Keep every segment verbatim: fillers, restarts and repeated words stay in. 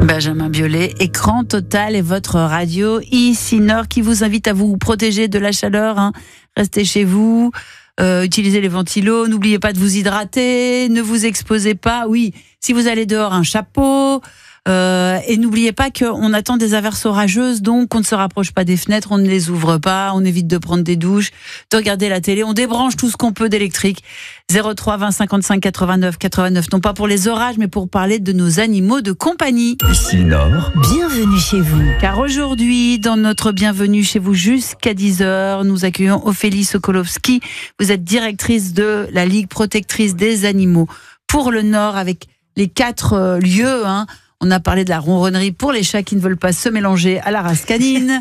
Benjamin Biolay, Écran Total est votre radio ici Nord qui vous invite à vous protéger de la chaleur. Hein. Restez chez vous, euh, utilisez les ventilos, n'oubliez pas de vous hydrater, ne vous exposez pas. Oui, si vous allez dehors, un chapeau. Euh, et n'oubliez pas qu'on attend des averses orageuses, donc on ne se rapproche pas des fenêtres, on ne les ouvre pas, on évite de prendre des douches, de regarder la télé, on débranche tout ce qu'on peut d'électrique. zéro trois vingt cinquante-cinq quatre-vingt-neuf quatre-vingt-neuf, non pas pour les orages, mais pour parler de nos animaux de compagnie. Ici Nord, bienvenue chez vous. Car aujourd'hui, dans notre bienvenue chez vous jusqu'à dix heures, nous accueillons Ophélie Sokolowski. Vous êtes directrice de la Ligue protectrice des animaux pour le Nord, avec les quatre euh, lieux, hein. On a parlé de la ronronnerie pour les chats qui ne veulent pas se mélanger à la race canine,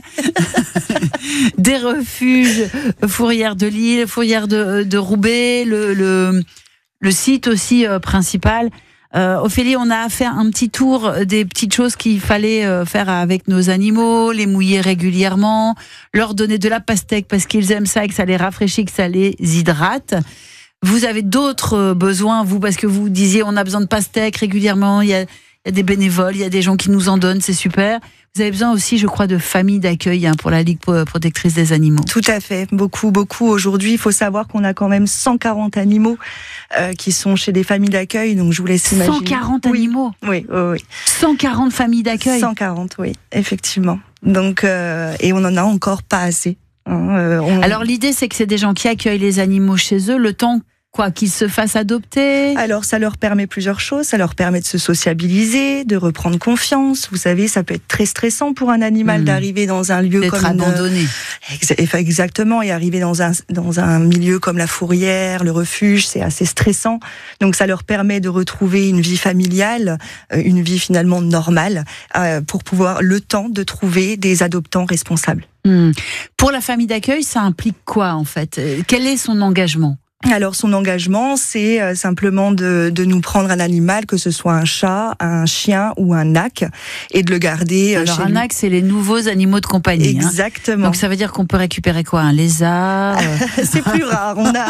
des refuges, Fourrière de Lille, Fourrière de, de Roubaix, le, le, le site aussi euh, principal. Euh, Ophélie, on a fait un petit tour des petites choses qu'il fallait euh, faire avec nos animaux, les mouiller régulièrement, leur donner de la pastèque parce qu'ils aiment ça et que ça les rafraîchit, que ça les hydrate. Vous avez d'autres besoins, vous, parce que vous disiez on a besoin de pastèque régulièrement, il y a Il y a des bénévoles, il y a des gens qui nous en donnent, c'est super. Vous avez besoin aussi, je crois, de familles d'accueil hein, pour la Ligue protectrice des animaux. Tout à fait, beaucoup, beaucoup. Aujourd'hui, il faut savoir qu'on a quand même cent quarante animaux euh, qui sont chez des familles d'accueil, donc je vous laisse imaginer. cent quarante oui. animaux Oui, oui, oui. cent quarante familles d'accueil cent quarante, oui, effectivement. Donc, euh, et on en a encore pas assez. Hein, euh, on... Alors l'idée, c'est que c'est des gens qui accueillent les animaux chez eux, le temps Quoi, qu'ils se fassent adopter? Alors, ça leur permet plusieurs choses. Ça leur permet de se sociabiliser, de reprendre confiance. Vous savez, ça peut être très stressant pour un animal mmh. d'arriver dans un lieu D'être comme... abandonné. Une... Exactement. Et arriver dans un, dans un milieu comme la fourrière, le refuge, c'est assez stressant. Donc, ça leur permet de retrouver une vie familiale, une vie finalement normale, euh, pour pouvoir, le temps de trouver des adoptants responsables. Mmh. Pour la famille d'accueil, ça implique quoi, en fait? Quel est son engagement? Alors son engagement, c'est euh, simplement de, de nous prendre un animal, que ce soit un chat, un chien ou un âque, et de le garder euh, Alors chez un lui. âque, c'est les nouveaux animaux de compagnie. Exactement. Hein. Donc ça veut dire qu'on peut récupérer quoi? Un lézard? C'est plus rare. On a,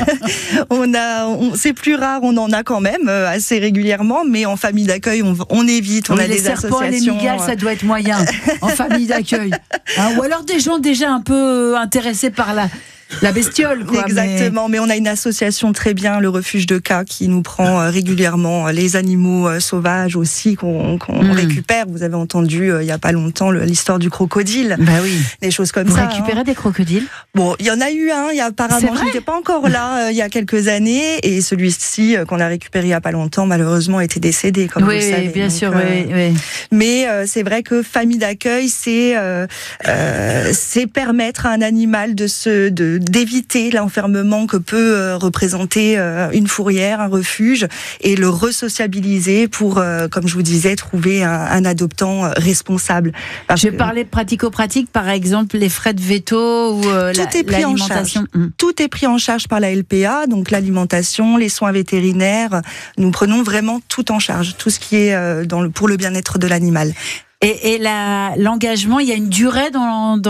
on a, on, c'est plus rare. On en a quand même euh, assez régulièrement, mais en famille d'accueil, on, on évite. On oui, a les des serpents, associations. Les migales, ça doit être moyen en famille d'accueil. Hein, ou alors des gens déjà un peu intéressés par la. La bestiole, quoi. Exactement, mais... mais on a une association très bien, le refuge de Cas, qui nous prend euh, régulièrement les animaux euh, sauvages aussi qu'on qu'on mmh. récupère. Vous avez entendu euh, il y a pas longtemps le, l'histoire du crocodile. Bah oui. Des choses comme Vous ça. Vous récupérez hein. des crocodiles? Bon, il y en a eu un. Il y a apparemment, je n'étais pas encore là euh, il y a quelques années, et celui-ci euh, qu'on a récupéré il y a pas longtemps, malheureusement, était décédé, comme oui, vous le savez. Bien Donc, sûr, euh, oui, oui. Mais euh, c'est vrai que famille d'accueil, c'est euh, euh, c'est permettre à un animal de se de d'éviter l'enfermement que peut euh, représenter euh, une fourrière, un refuge, et le resociabiliser pour, euh, comme je vous disais, trouver un, un adoptant euh, responsable. Parce je que... parlais pratico-pratique, par exemple, les frais de veto ou euh, tout la, est pris en charge. Mmh. Tout est pris en charge par la L P A, donc l'alimentation, les soins vétérinaires. Nous prenons vraiment tout en charge, tout ce qui est euh, dans le, pour le bien-être de l'animal. Et, et la, l'engagement, il y a une durée dans, dans